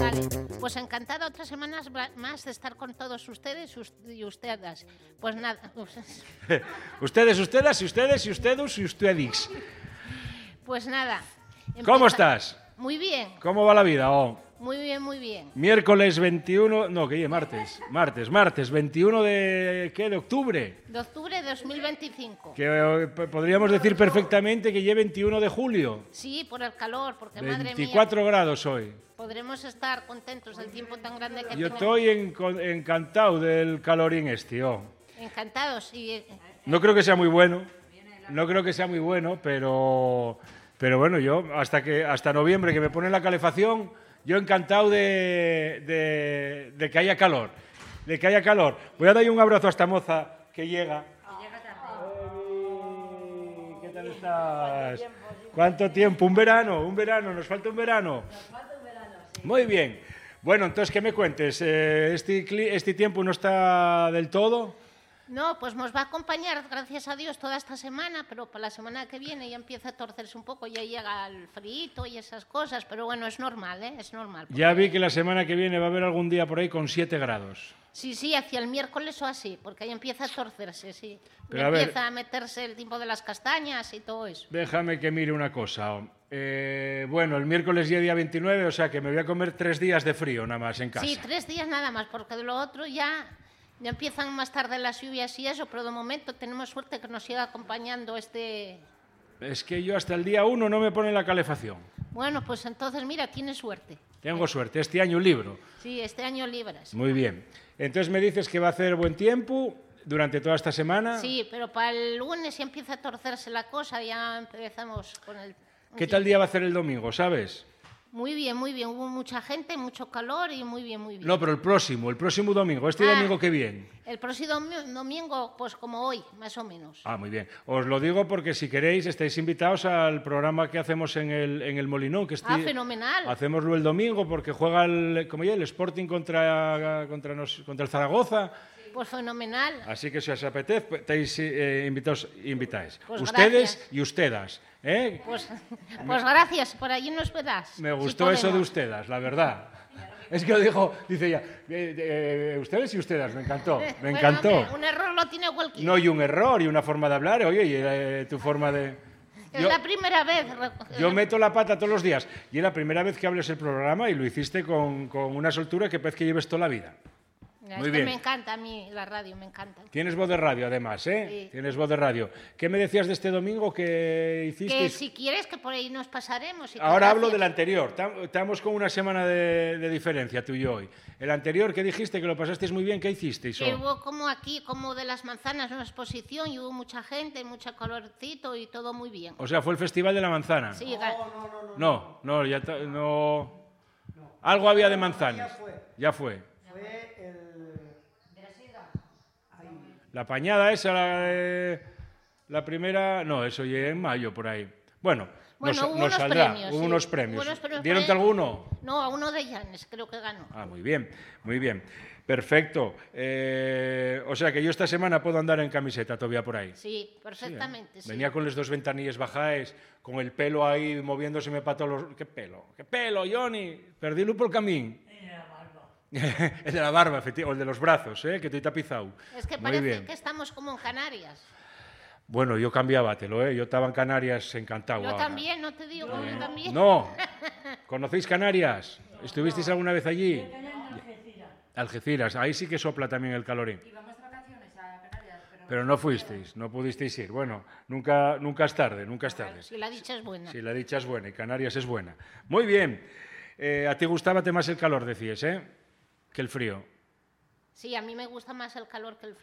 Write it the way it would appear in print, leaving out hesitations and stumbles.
Vale, pues encantada otras semanas más de estar con todos ustedes y ustedes. Pues nada. Ustedes, ustedes, y ustedes, y ustedes, y ustedes. Pues nada. ¿Cómo estás? Muy bien. ¿Cómo va la vida? Oh. Muy bien, muy bien. Miércoles 21, no, que martes 21 de, ¿qué? De octubre. De octubre de 2025. Que podríamos decir perfectamente que ya 21 de julio. Sí, por el calor, porque madre mía. 24 grados hoy. Podremos estar contentos del tiempo tan grande que Yo tenemos. estoy encantado del calorín este, oh. Encantados. No creo que sea muy bueno, pero bueno, yo hasta noviembre que me ponen la calefacción, yo encantado de que haya calor, Voy a darle un abrazo a esta moza que llega. ¿Qué tal estás? ¿Cuánto tiempo? Un verano, nos falta un verano. Sí. Muy bien. Bueno, entonces, ¿qué me cuentes? ¿Este tiempo no está del todo? No, pues nos va a acompañar, gracias a Dios, toda esta semana, pero para la semana que viene ya empieza a torcerse un poco, ya llega el frío y esas cosas, pero bueno, es normal, ¿eh? Es normal. Porque... Ya vi que la semana que viene va a haber algún día por ahí con 7 grados. Sí, hacia el miércoles o así, porque ahí empieza a torcerse, sí. Pero empieza a meterse el tiempo de las castañas y todo eso. Déjame que mire una cosa. Bueno, el miércoles ya día 29, o sea que me voy a comer 3 días de frío nada más en casa. Sí, 3 días nada más, porque de lo otro ya empiezan más tarde las lluvias y eso, pero de momento tenemos suerte que nos siga acompañando este... Es que yo hasta el día 1 no me pone la calefacción. Bueno, pues entonces mira, tienes suerte. Tengo suerte, este año libro. Sí, este año libras. Muy bien. Entonces me dices que va a hacer buen tiempo durante toda esta semana. Sí, pero para el lunes ya empieza a torcerse la cosa, ya empezamos con el... ¿Qué tal día va a hacer el domingo, sabes? Muy bien, hubo mucha gente, mucho calor y muy bien. No, pero el próximo domingo, domingo que viene. El próximo domingo, pues como hoy, más o menos. Ah, muy bien. Os lo digo porque si queréis estáis invitados al programa que hacemos en el Molinón. Que fenomenal. Hacémoslo el domingo porque juega el Sporting contra el Zaragoza. Pues fenomenal. Así que si os apetece, estáis invitados. Pues ustedes gracias. Y ustedes. ¿Eh? Pues gracias, por allí nos verás. Me gustó eso de ustedes, la verdad. Es que lo dice ella, ustedes y ustedes, me encantó. Hombre, un error lo tiene cualquiera. No, y un error, y una forma de hablar, oye, y tu forma de... Es la primera vez. Yo meto la pata todos los días, y es la primera vez que hables el programa y lo hiciste con una soltura que parece que lleves toda la vida. Muy bien. Me encanta a mí la radio, me encanta. Tienes voz de radio, además, ¿eh? Sí. Tienes voz de radio. ¿Qué me decías de este domingo que hiciste? Que si quieres que por ahí nos pasaremos. Ahora hablo del anterior. Estamos con una semana de diferencia, tú y yo hoy. El anterior, que dijiste que lo pasasteis muy bien, ¿qué hicisteis? Que hubo como aquí, como de las manzanas, una exposición y hubo mucha gente, mucho calorcito y todo muy bien. O sea, fue el Festival de la Manzana. Sí, no. Algo había de manzanas. Ya fue. La pañada esa, la primera... No, eso ya en mayo, por ahí. Bueno, nos saldrá. Premios, hubo sí. unos premios. ¿Dieron-te alguno? No, a uno de Llanes, creo que ganó. Ah, muy bien. Perfecto. O sea que yo esta semana puedo andar en camiseta todavía por ahí. Sí, perfectamente. Sí. Venía con los 2 ventanillas bajáis, con el pelo ahí moviéndoseme para todos los... ¿Qué pelo, Johnny? Perdílo por el camino. El de la barba, efectivamente, o el de los brazos, que estoy tapizado. Es que parece que estamos como en Canarias. Bueno, yo cambiábatelo, yo estaba en Canarias encantado. Yo también, no te digo, yo también. No, ¿conocéis Canarias? ¿Estuvisteis alguna vez allí? Algeciras, ahí sí que sopla también el calorín. Íbamos de vacaciones a Canarias, pero no fuisteis, no pudisteis ir. Bueno, nunca es tarde, Si la dicha es buena. Si la dicha es buena y Canarias es buena. Muy bien. ¿A ti gustaba más el calor, decías, que el frío? Sí, a mí me gusta más el calor que el frío.